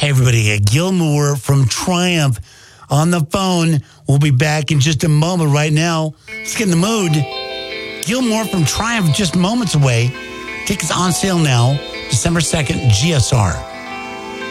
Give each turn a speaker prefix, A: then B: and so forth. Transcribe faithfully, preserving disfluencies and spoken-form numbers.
A: Hey, everybody. Uh, Gil Moore from Triumph on the phone. We'll be back in just a moment. Right now, let's get in the mood. Gil Moore from Triumph, just moments away. Tickets on sale now, December second, G S R.